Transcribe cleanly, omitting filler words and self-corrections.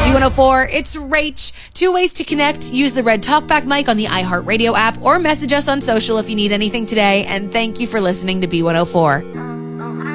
B104, it's Rach. 2 ways to connect. Use the red talkback mic on the iHeartRadio app or message us on social if you need anything today. And thank you for listening to B104.